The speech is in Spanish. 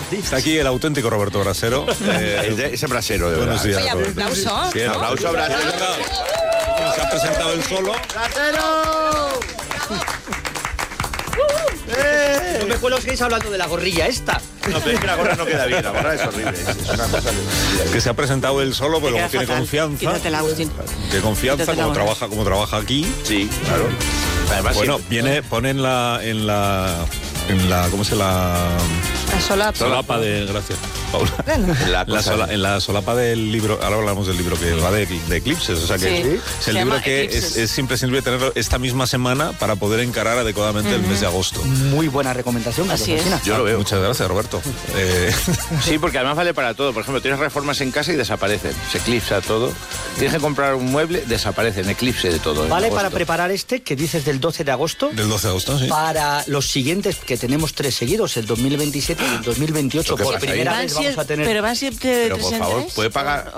Está aquí el auténtico Roberto Brasero. Ese brasero, de verdad. Buenos días, Oye, Roberto. aplauso. Bien, Aplauso a Brasero. Se ha presentado él solo. No me acuerdo si estáis hablando de la gorrilla esta. No, pero es que la gorra no queda bien, la gorra es horrible. Es una cosa Que se ha presentado él solo, pero como queda tiene fatal. confianza. Quítatela, Agustín. De confianza, Quítatela como trabaja aquí. Sí, claro. Además, Bueno, pone en la ¿cómo se la solapa de, gracias, Paula. En la solapa del libro, ahora hablamos del libro que va de eclipses, o sea que Sí. es Se el libro llama que Eclipses. es siempre sirve tenerlo esta misma semana para poder encarar adecuadamente el mes de agosto. Muy buena recomendación. Así Carlos es. Alsina. yo lo veo. Muchas gracias, Roberto. Sí, porque además vale para todo. Por ejemplo, tienes reformas en casa y desaparecen. Se eclipsa todo. Tienes que comprar un mueble, desaparecen. Eclipse de todo. en Vale agosto. para preparar este que dices del 12 de agosto. Del 12 de agosto, sí. Para los siguientes, que tenemos 3 seguidos, el 2027 y el 2028. ¿Qué Por pasa ahí? primera vez vamos a tener... Pero van siempre Pero, por favor, presentes. puede pagar...